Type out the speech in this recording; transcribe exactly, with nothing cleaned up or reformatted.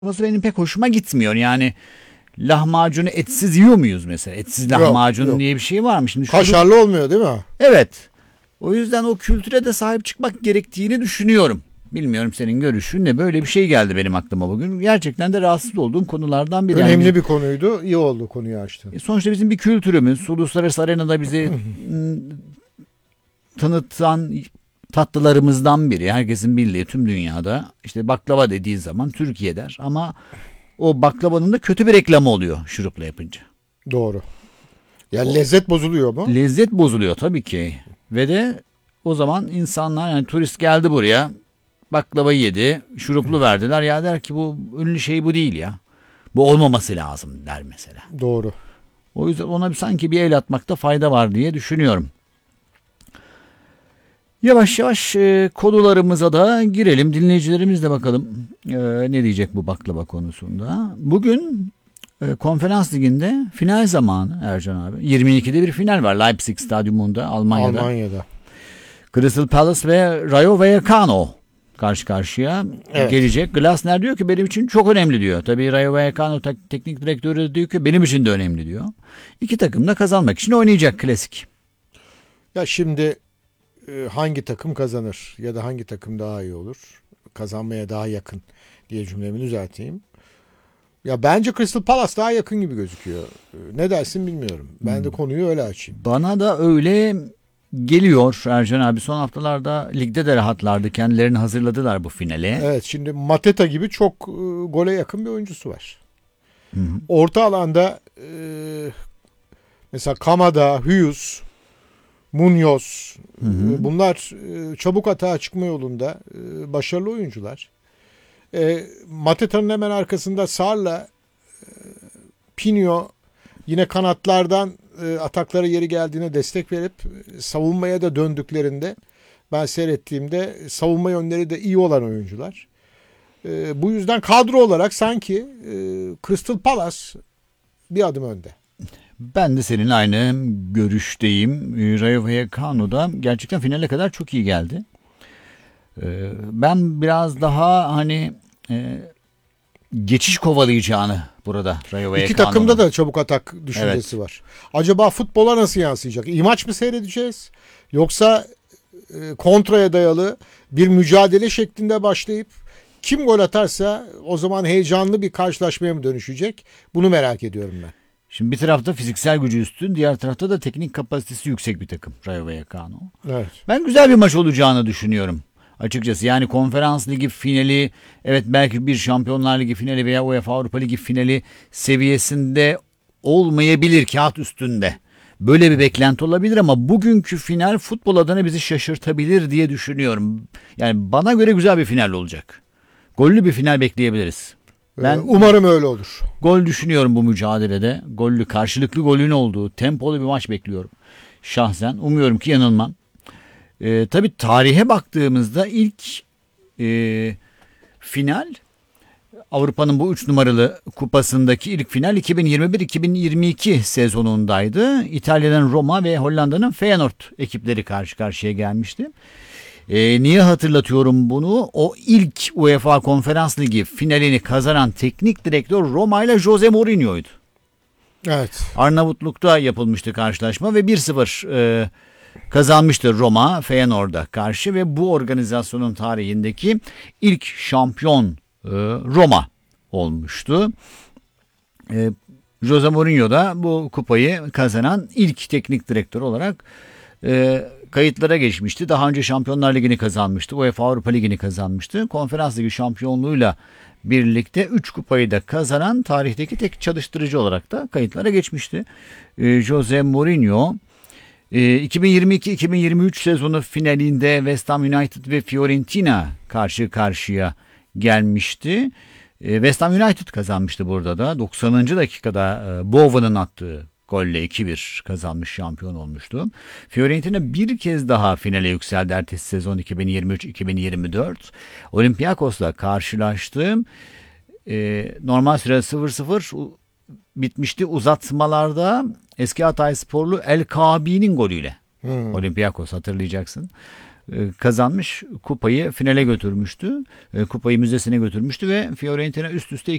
Burası benim pek hoşuma gitmiyor. Yani lahmacunu etsiz yiyor muyuz mesela? Etsiz lahmacun yok. diye bir şey var mı? Şimdi şurup- Kaşarlı olmuyor değil mi? Evet. O yüzden o kültüre de sahip çıkmak gerektiğini düşünüyorum. Bilmiyorum senin görüşün ne? Böyle bir şey geldi benim aklıma bugün. Gerçekten de rahatsız olduğum konulardan biri. Önemli Yani bir konuydu. İyi oldu konuyu açtın. biz- sonuçta bizim bir kültürümüz, uluslararası arenada bizi m, tanıtan tatlılarımızdan biri. Herkesin bildiği tüm dünyada işte baklava dediği zaman Türkiye der. Ama o baklavanın da kötü bir reklamı oluyor şurupla yapınca. Doğru. Yani lezzet bozuluyor mu? Lezzet bozuluyor tabii ki. Ve de o zaman insanlar, yani turist geldi buraya, baklava yedi, şuruplu verdiler. Ya der ki bu ünlü şey bu değil ya. Bu olmaması lazım der mesela. Doğru. O yüzden ona bir, sanki bir el atmakta fayda var diye düşünüyorum. Yavaş yavaş e, konularımıza da girelim. Dinleyicilerimiz de bakalım e, ne diyecek bu baklava konusunda. Bugün e, Konferans Ligi'nde final zamanı Ercan abi. yirmi ikide bir final var Leipzig Stadyumunda, Almanya'da. Almanya'da. Crystal Palace ve Rayo Vallecano karşı karşıya Evet. gelecek. Glasner diyor ki benim için çok önemli diyor. Tabii Rayo Vallecano tek- teknik direktörü de diyor ki benim için de önemli diyor. İki takım da kazanmak için oynayacak, klasik. Ya şimdi e, hangi takım kazanır ya da hangi takım daha iyi olur? Kazanmaya daha yakın diye cümlemi düzelteyim. Ya bence Crystal Palace daha yakın gibi gözüküyor. E, Ne dersin bilmiyorum. Ben de konuyu öyle açayım. Bana da öyle geliyor Ercan abi. Son haftalarda ligde de rahatlardı. Kendilerini hazırladılar bu finale. Evet, şimdi Mateta gibi çok e, gole yakın bir oyuncusu var. Orta alanda e, mesela Kamada, Hughes, Munoz, e, bunlar e, çabuk atağa çıkma yolunda e, başarılı oyuncular. E, Mateta'nın hemen arkasında Sarla, e, Pinho yine kanatlardan e, ataklara yeri geldiğine destek verip e, savunmaya da döndüklerinde ben seyrettiğimde savunma yönleri de iyi olan oyuncular. E, bu yüzden kadro olarak sanki e, Crystal Palace bir adım önde. Ben de seninle aynı görüşteyim. Ee, Rayo Vallecano da gerçekten finale kadar çok iyi geldi. Ee, Ben biraz daha hani e, geçiş kovalayacağını burada Rayo İki Vallecano'nun. takımda da çabuk atak düşüncesi var. Acaba futbola nasıl yansıyacak? İyi maç mı seyredeceğiz? Yoksa e, kontraya dayalı bir mücadele şeklinde başlayıp kim gol atarsa o zaman heyecanlı bir karşılaşmaya mı dönüşecek? Bunu merak ediyorum ben. Şimdi bir tarafta fiziksel gücü üstün, diğer tarafta da teknik kapasitesi yüksek bir takım Rayo Vallecano. Evet. Ben güzel bir maç olacağını düşünüyorum açıkçası. Yani Konferans Ligi finali, evet belki bir Şampiyonlar Ligi finali veya UEFA Avrupa Ligi finali seviyesinde olmayabilir kağıt üstünde. Böyle bir beklenti olabilir ama bugünkü final futbol adına bizi şaşırtabilir diye düşünüyorum. Yani bana göre güzel bir final olacak. Gollü bir final bekleyebiliriz. Ben Ben umarım öyle olur. gol düşünüyorum bu mücadelede. Gollü, karşılıklı golün olduğu tempolu bir maç bekliyorum. Şahsen umuyorum ki yanılmam. Ee, tabii tarihe baktığımızda ilk e, final Avrupa'nın bu üç numaralı kupasındaki ilk final iki bin yirmi bir iki bin yirmi iki sezonundaydı. İtalya'nın Roma ve Hollanda'nın Feyenoord ekipleri karşı karşıya gelmişti. Ee, niye hatırlatıyorum bunu? O ilk UEFA Konferans Ligi finalini kazanan teknik direktör Roma ile Jose Mourinho'ydu. Evet. Arnavutluk'ta yapılmıştı karşılaşma ve bir sıfır e, kazanmıştı Roma Feyenoord'a karşı ve bu organizasyonun tarihindeki ilk şampiyon e, Roma olmuştu. E, Jose Mourinho da bu kupayı kazanan ilk teknik direktör olarak e, kayıtlara geçmişti. Daha önce Şampiyonlar Ligi'ni kazanmıştı. UEFA Avrupa Ligi'ni kazanmıştı. Konferans Ligi şampiyonluğuyla birlikte üç kupayı da kazanan tarihteki tek çalıştırıcı olarak da kayıtlara geçmişti. E, Jose Mourinho e, iki bin yirmi iki iki bin yirmi üç sezonu finalinde West Ham United ve Fiorentina karşı karşıya gelmişti. E, West Ham United kazanmıştı burada da. doksanıncı dakikada e, Bowen'ın attığı golle iki bir kazanmış, şampiyon olmuştu. Fiorentina bir kez daha finale yükseldi ertesi sezon iki bin yirmi üç iki bin yirmi dört. Olympiakos'la karşılaştı. Ee, normal süre sıfır sıfır bitmişti. Uzatmalarda eski Hataysporlu El Kabi'nin golüyle. Hmm. Olympiakos, hatırlayacaksın. e, kazanmış, kupayı finale götürmüştü. E, kupayı müzesine götürmüştü ve Fiorentina üst üste